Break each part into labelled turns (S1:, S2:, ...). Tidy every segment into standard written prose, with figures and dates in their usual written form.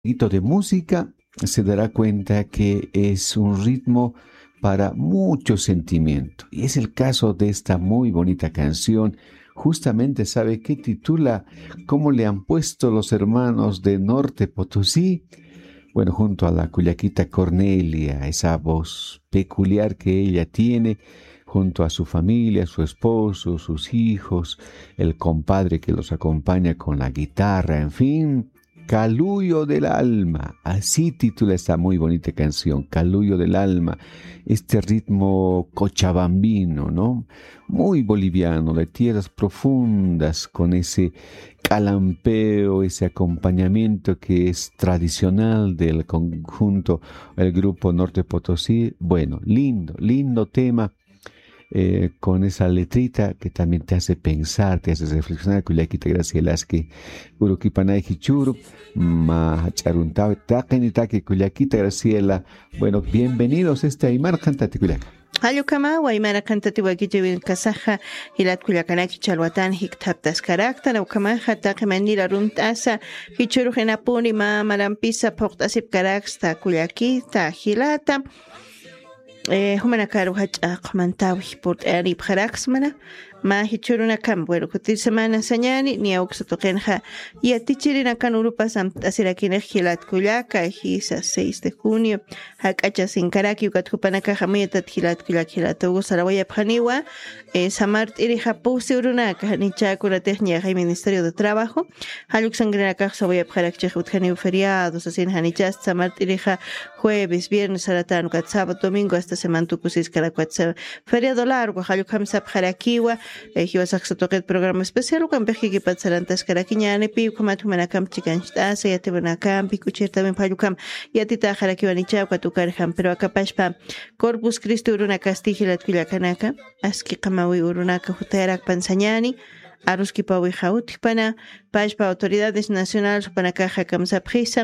S1: poquito de música, se dará cuenta que es un ritmo para mucho sentimiento. Y es el caso de esta muy bonita canción. Justamente sabe qué titula, cómo le han puesto los hermanos de Norte Potosí. Bueno, junto a la cuyaquita Cornelia, esa voz peculiar que ella tiene, junto a su familia, su esposo, sus hijos, el compadre que los acompaña con la guitarra, en fin, Caluyo del Alma, así titula esta muy bonita canción, Caluyo del Alma, este ritmo cochabambino, ¿no? Muy boliviano, de tierras profundas, con ese calampeo, ese acompañamiento que es tradicional del conjunto, el grupo Norte Potosí. Bueno, lindo, lindo tema, con esa letrita que también te hace pensar, te hace reflexionar. Kullakita Gracielas que Uruquipanay Hichurup, ma charuntawe takenitake Kullakita Graciela. Bueno, bienvenidos a este Aymar Cantate Kullaka.
S2: Allukama waymara kantati wakijiwin kasaja hilat kullakanaki chalwatan hiktaptas karakta naukama hataki manira runtasa hichuru henapuni ma marampisa poktasip karaksta kullakita hilata humana karu hachaq mantawi port ari bharaksmana ma hichuruna kam bueno kutir semana sañani ni auxotokenja y atichirina kan urupas asirakine hilat kullaka hisa 6 de junio hakacha sin karaki ukatkupanaka hamiyata hilat kullak ugo sarawaya phaniwa samart iri hapusi urunaka ni chakura tehnia hay ministerio de trabajo haluk sangrenaka sawaya bharakche utkani feriados asin hanichas samart iri jueves viernes saratan ukat sábado domingo hasta semana tukusis karakwatsa feriado largo haluk hamsa bharakiwa hiwasaxotoqet programa especial ukampeji patsarantas karakiñani pi kumatumana chikanchta sayatibana kampi kuchirtamen payukam yatita jarakiwani chawka tukarham pero akapashpa Corpus Christi uruna castigilat kullakanaka aski qamawi urunaka hutayarak pansañani aruski pawi hautikpana pashpa autoridades nacionales panakaja kamsapjisa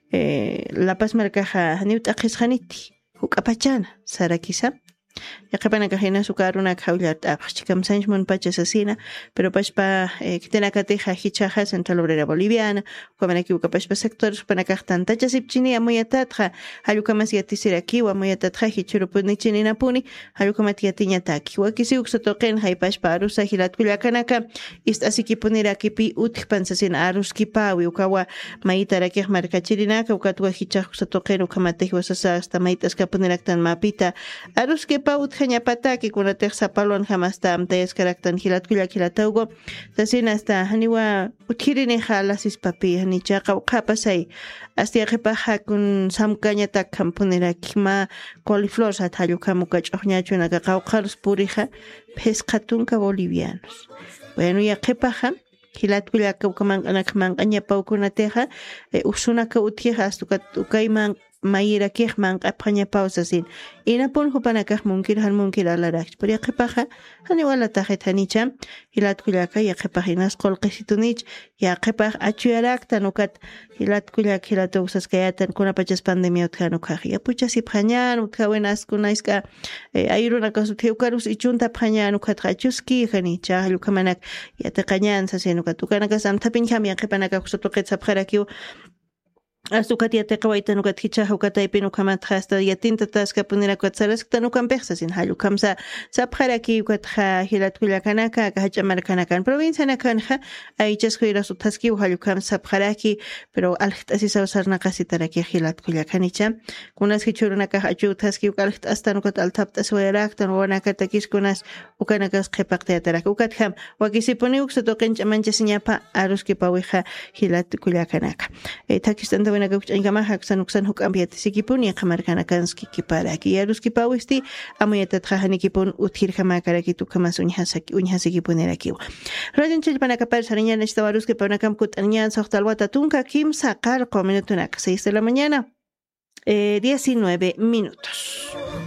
S2: La Paz marcaja niut akhisjaniti hukapachana sarakisa Yakapana kahina sukaruna kaulat chikam sanjmun pachas asina, pero pashpa kitena kateja hichaja Central Obrera Boliviana, kuamana kiuka pashpa sectores panakahtan tachasipchini amoyatatja, halukamas yatisira kiwa amoyatatja hichurupunichini napuni, halukamat yatinya taki. Wakisi uksotoken hay pashpa arusa hilat kullakanaka, istasikipunira kipi utikpansasin arus kipawi ukawa maitarakeh markachirinaka, ukatwa hichaj uksotoken ukamatej wasasa hasta maitas kapuniraktan mapita, arus paut hanya pataki kuna teksa palon hamasta amtayas karaktan hilat kullakilatago tasina hasta haniwa utkirine halasis papi hani chaqa qapasay hasta yaqipa hakun samkañata kampunira kima coliflor sathalu kamuka ch'oqñachuna qawqarus puriha pesqatunka bolivianos bueno yaqipa hilat kullaka kamanqaña pawkunateja usunaka utkiqa hasta ukayman mayira kihman qapqaña pausasin inapun hupanakaq munkir alarak por yaqipaqa hani wala tajet hanicha hilat kullaka yaqipaqa inas qolqisitunich yaqipaq achuyarakta nukat hilat kullak hilat usaskayatan kunapachas pandemia utkanukaq yapucha siphañan utkawenas kunaiska ayruna kasuthiukarus ichunta phañan ukat qachuski hanicha halukamanak yataqañan sasenukat ukanakas amthapin kham yaqipanaka kusutuqet sapqarakiu Astukatia te kawaita nukat hicha hukatay pinukamat hasta yatinta taska punira kwatsaras tanukan pexsa sin halu kamsa sapharaki kwatha hilat kullakanaka kahachamarkanakan provincia nakanja aichas kuira sutaski halu kam sapharaki pero alht asisa usarna kasitaraki hilat kullakanicha kunas hichurunaka hachu taski alht hasta nukat altapta suerak tan wanaka takis kunas ukanakas qepaqta tarak ukatham wakisipuni uksotoqencha manchasiñapa aruski pawija hilat kullakanaka takistanta Ingama haksan uksan huk ambiat sikipun ya kamarkana kanski kiparaki yaruski pawisti amuyata trahani kipun uthir kamakaraki tu kamas unyhasaki kipuneraki radin chilpana kapar sariña nesta waruski panakam kutanian sohtalwata tunka kim sakar minutunak 6 de la mañana 19 minutos